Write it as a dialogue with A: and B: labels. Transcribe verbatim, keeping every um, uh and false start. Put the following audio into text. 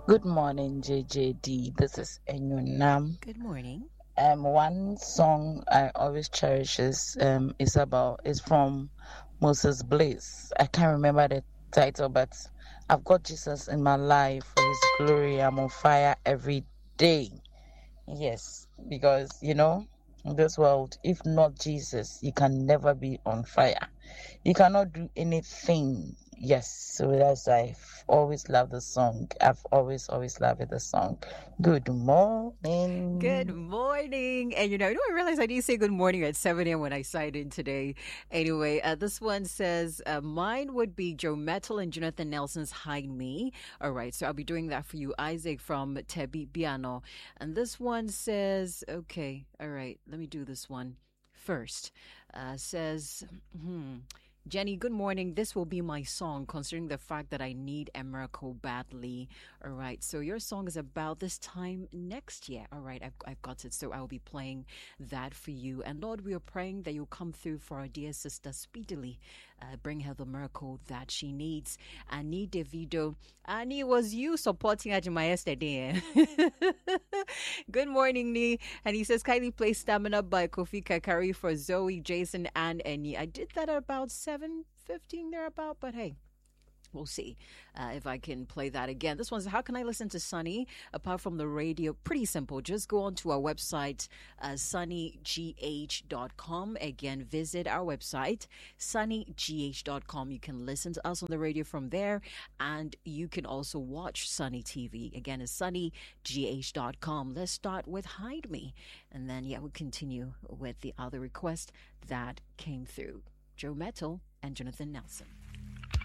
A: Good morning, J J D. This is Enyunam.
B: Good morning.
A: Um, one song I always cherish is um is about is from Moses Bliss. I can't remember the title, but I've got Jesus in my life for His glory. I'm on fire every day. Yes, because you know, in this world, if not Jesus, you can never be on fire. You cannot do anything. Yes, so that's why I've always loved the song. I've always, always loved the song. Good
B: Good
A: morning.
B: morning. And you know, you know, I realized I didn't say good morning at seven a.m. when I signed in today. Anyway, uh, this one says, uh, mine would be Joe Metal and Jonathan Nelson's Hide Me. All right, so I'll be doing that for you, Isaac from Tebi Biano. And this one says, okay, all right, let me do this one first. Uh, says, hmm. Jenny, good morning. This will be my song, considering the fact that I need a miracle badly. All right. So your song is about this time next year. All right. I've, I've got it. So I'll be playing that for you. And Lord, we are praying that you'll come through for our dear sister speedily. Uh, bring her the miracle that she needs. Annie Davido. Annie, it was you supporting Ajima yesterday. Good morning, Nee. And he says, kindly play Stamina by Kofi Kakari for Zoe, Jason, and Annie. I did that at about seven fifteen thereabout, but hey. We'll see uh, if I can play that again. This one's how can I listen to Sunny apart from the radio? Pretty simple. Just go on to our website, uh, sunny g h dot com. Again, visit our website, sunny g h dot com. You can listen to us on the radio from there, and you can also watch Sunny T V. Again, it's sunny g h dot com. Let's start with Hide Me, and then yeah, we'll continue with the other request that came through. Joe Metal and Jonathan Nelson.